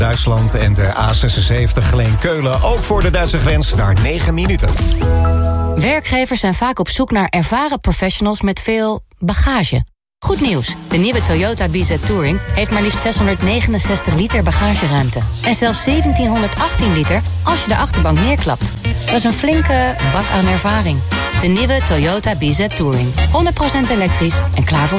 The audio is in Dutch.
Duitsland en de A76 Geleen-Keulen. Ook voor de Duitse grens, daar 9 minuten. Werkgevers zijn vaak op zoek naar ervaren professionals met veel bagage. Goed nieuws, de nieuwe Toyota BZ Touring heeft maar liefst 669 liter bagageruimte. En zelfs 1718 liter als je de achterbank neerklapt. Dat is een flinke bak aan ervaring. De nieuwe Toyota BZ Touring. 100% elektrisch en klaar voor